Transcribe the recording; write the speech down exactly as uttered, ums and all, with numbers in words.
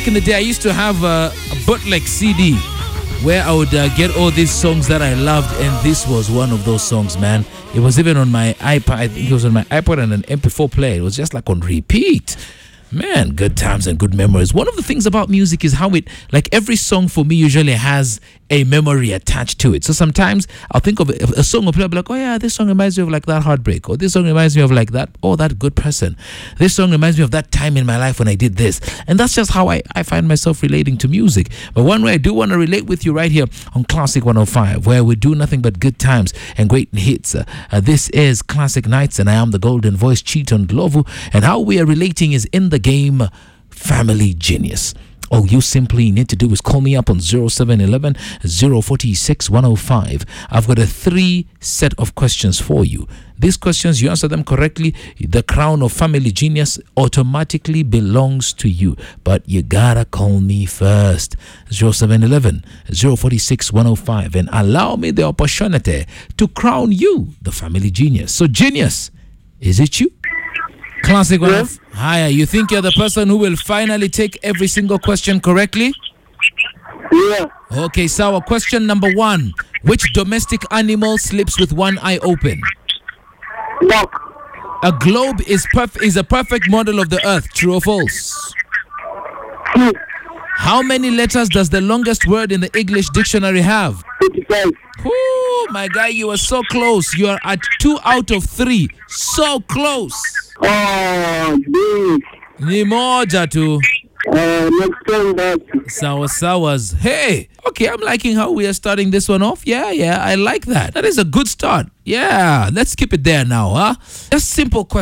Back in the day, I used to have a, a bootleg C D where I would uh, get all these songs that I loved, and this was one of those songs, man. It was even on my iPod. I think it was on my iPod and an M P four player. It was just like on repeat. Man, good times and good memories. One of the things about music is how it, like every song for me usually has a memory attached to it. So sometimes I'll think of a, a song or play, I'll be like, oh yeah, this song reminds me of like that heartbreak, or this song reminds me of like that, oh, that good person. This song reminds me of that time in my life when I did this. And that's just how I, I find myself relating to music. But one way I do want to relate with you right here on Classic one oh five, where we do nothing but good times and great hits. Uh, uh, this is Classic Nights, and I am the golden voice, Cheaton Glovu, and how we are relating is in the game Family Genius. All you simply need to do is call me up on zero seven one one, zero four six, one oh five. I've got a three set of questions for you. These questions, you answer them correctly, the crown of Family Genius automatically belongs to you. But you gotta call me first. zero seven one one, zero four six, one oh five. And allow me the opportunity to crown you the Family Genius. So, Genius, is it you? Classic one. Yes. Hi, you think you're the person who will finally take every single question correctly? Yeah. Okay, so our question number one. Which domestic animal sleeps with one eye open? Duck. A globe is perf- is a perfect model of the earth. True or false? True. How many letters does the longest word in the English dictionary have? fifty-five. Ooh, my guy, you are so close. You are at two out of three. So close. Oh, dude. Ni moja tu. Uh, next time back. Sawa sawas. Hey, okay, I'm liking how we are starting this one off. Yeah, yeah, I like that. That is a good start. Yeah, let's keep it there now, huh? Just simple question.